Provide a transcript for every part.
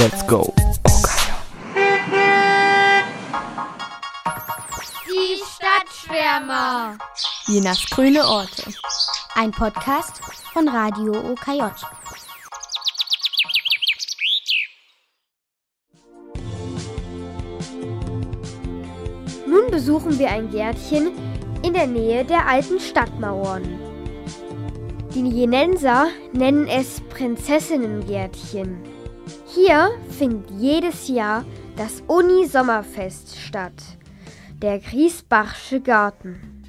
Let's go. Die Stadtschwärmer. Jenas grüne Orte. Ein Podcast von Radio OKJ. Nun besuchen wir ein Gärtchen in der Nähe der alten Stadtmauern. Die Jenenser nennen es Prinzessinnengärtchen. Hier findet jedes Jahr das Uni-Sommerfest statt, der Griesbachsche Garten.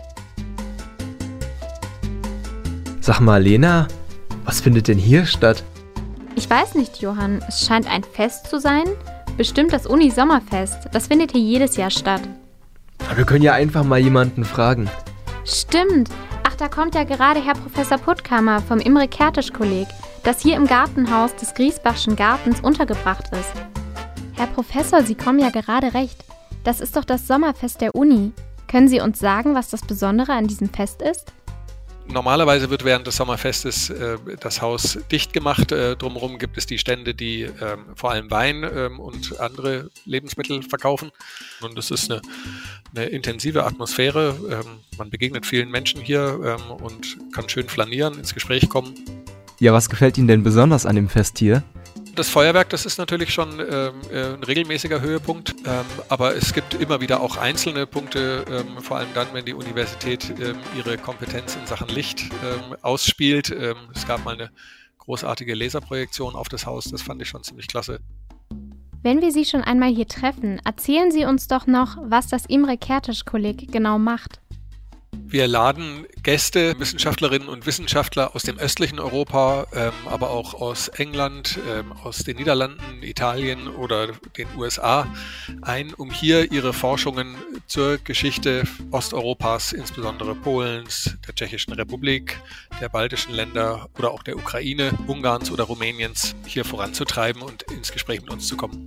Sag mal, Lena, was findet denn hier statt? Ich weiß nicht, Johann. Es scheint ein Fest zu sein. Bestimmt das Uni-Sommerfest. Das findet hier jedes Jahr statt. Aber wir können ja einfach mal jemanden fragen. Stimmt. Ach, da kommt ja gerade Herr Professor Puttkammer vom Imre-Kertész-Kolleg, das hier im Gartenhaus des Griesbachschen Gartens untergebracht ist. Herr Professor, Sie kommen ja gerade recht. Das ist doch das Sommerfest der Uni. Können Sie uns sagen, was das Besondere an diesem Fest ist? Normalerweise wird während des Sommerfestes das Haus dicht gemacht. Drumherum gibt es die Stände, die vor allem Wein und andere Lebensmittel verkaufen. Und es ist eine intensive Atmosphäre. Man begegnet vielen Menschen hier und kann schön flanieren, ins Gespräch kommen. Ja, was gefällt Ihnen denn besonders an dem Fest hier? Das Feuerwerk, das ist natürlich schon ein regelmäßiger Höhepunkt, aber es gibt immer wieder auch einzelne Punkte, vor allem dann, wenn die Universität ihre Kompetenz in Sachen Licht ausspielt. Es gab mal eine großartige Laserprojektion auf das Haus, das fand ich schon ziemlich klasse. Wenn wir Sie schon einmal hier treffen, erzählen Sie uns doch noch, was das Imre-Kertész-Kolleg genau macht. Wir laden Gäste, Wissenschaftlerinnen und Wissenschaftler aus dem östlichen Europa, aber auch aus England, aus den Niederlanden, Italien oder den USA ein, um hier ihre Forschungen zur Geschichte Osteuropas, insbesondere Polens, der Tschechischen Republik, der baltischen Länder oder auch der Ukraine, Ungarns oder Rumäniens hier voranzutreiben und ins Gespräch mit uns zu kommen.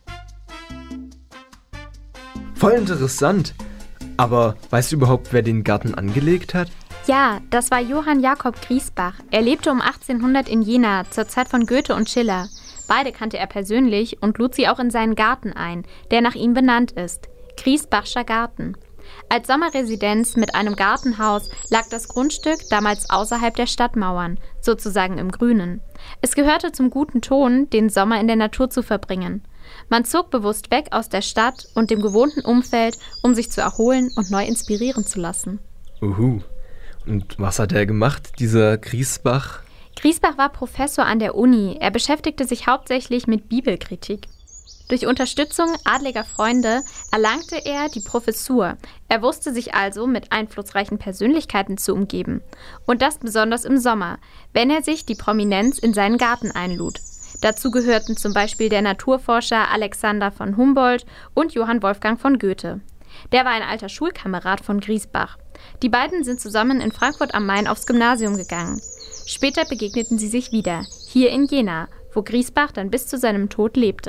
Voll interessant. Aber weißt du überhaupt, wer den Garten angelegt hat? Ja, das war Johann Jakob Griesbach. Er lebte um 1800 in Jena, zur Zeit von Goethe und Schiller. Beide kannte er persönlich und lud sie auch in seinen Garten ein, der nach ihm benannt ist. Griesbachscher Garten. Als Sommerresidenz mit einem Gartenhaus lag das Grundstück damals außerhalb der Stadtmauern, sozusagen im Grünen. Es gehörte zum guten Ton, den Sommer in der Natur zu verbringen. Man zog bewusst weg aus der Stadt und dem gewohnten Umfeld, um sich zu erholen und neu inspirieren zu lassen. Und was hat er gemacht, dieser Griesbach? Griesbach war Professor an der Uni. Er beschäftigte sich hauptsächlich mit Bibelkritik. Durch Unterstützung adliger Freunde erlangte er die Professur. Er wusste sich also mit einflussreichen Persönlichkeiten zu umgeben. Und das besonders im Sommer, wenn er sich die Prominenz in seinen Garten einlud. Dazu gehörten zum Beispiel der Naturforscher Alexander von Humboldt und Johann Wolfgang von Goethe. Der war ein alter Schulkamerad von Griesbach. Die beiden sind zusammen in Frankfurt am Main aufs Gymnasium gegangen. Später begegneten sie sich wieder, hier in Jena, wo Griesbach dann bis zu seinem Tod lebte.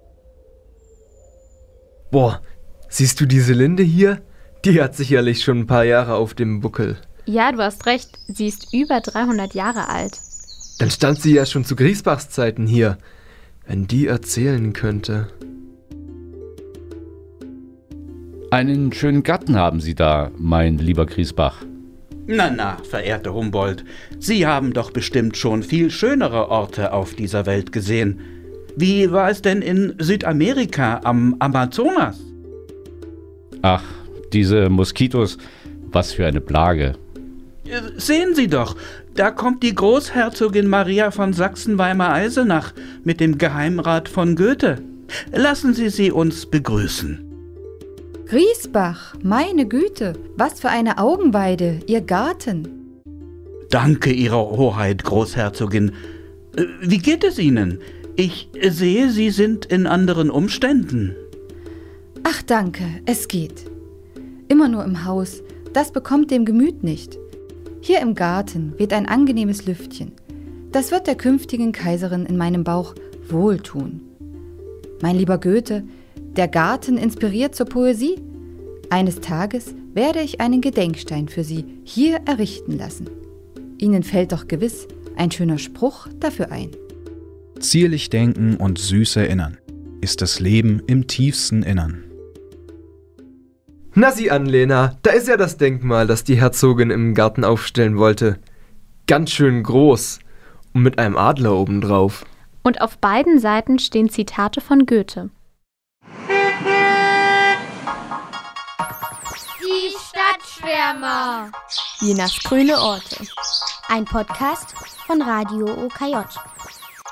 Boah, siehst du diese Linde hier? Die hat sicherlich schon ein paar Jahre auf dem Buckel. Ja, du hast recht, sie ist über 300 Jahre alt. Dann stand sie ja schon zu Griesbachs Zeiten hier. Wenn die erzählen könnte. Einen schönen Garten haben Sie da, mein lieber Griesbach. Na, verehrter Humboldt, Sie haben doch bestimmt schon viel schönere Orte auf dieser Welt gesehen. Wie war es denn in Südamerika am Amazonas? Ach, diese Moskitos, was für eine Plage. Sehen Sie doch, da kommt die Großherzogin Maria von Sachsen-Weimar-Eisenach mit dem Geheimrat von Goethe. Lassen Sie sie uns begrüßen. Griesbach, meine Güte, was für eine Augenweide, Ihr Garten. Danke, Ihrer Hoheit, Großherzogin. Wie geht es Ihnen? Ich sehe, Sie sind in anderen Umständen. Ach danke, es geht. Immer nur im Haus, das bekommt dem Gemüt nicht. Hier im Garten weht ein angenehmes Lüftchen. Das wird der künftigen Kaiserin in meinem Bauch wohltun. Mein lieber Goethe, der Garten inspiriert zur Poesie. Eines Tages werde ich einen Gedenkstein für Sie hier errichten lassen. Ihnen fällt doch gewiss ein schöner Spruch dafür ein. Zierlich denken und süß erinnern ist das Leben im tiefsten Innern. Na sieh an, Lena, da ist ja das Denkmal, das die Herzogin im Garten aufstellen wollte. Ganz schön groß und mit einem Adler obendrauf. Und auf beiden Seiten stehen Zitate von Goethe. Die Stadtschwärmer. Jenas grüne Orte. Ein Podcast von Radio OKJ.